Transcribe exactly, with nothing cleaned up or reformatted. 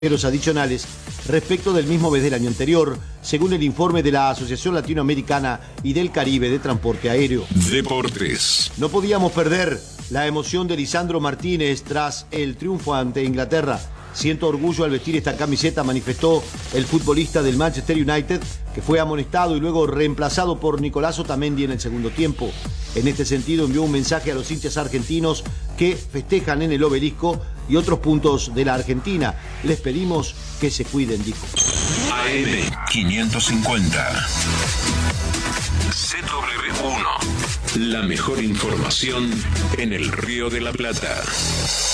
adicionales respecto del mismo mes del año anterior, según el informe de la Asociación Latinoamericana y del Caribe de Transporte Aéreo. Deportes. No podíamos perder la emoción de Lisandro Martínez tras el triunfo ante Inglaterra. Siento orgullo al vestir esta camiseta, manifestó el futbolista del Manchester United, que fue amonestado y luego reemplazado por Nicolás Otamendi en el segundo tiempo. En este sentido envió un mensaje a los hinchas argentinos que festejan en el Obelisco y otros puntos de la Argentina. Les pedimos que se cuiden, dijo. A M quinientos cincuenta. C W uno. La mejor información en el Río de la Plata.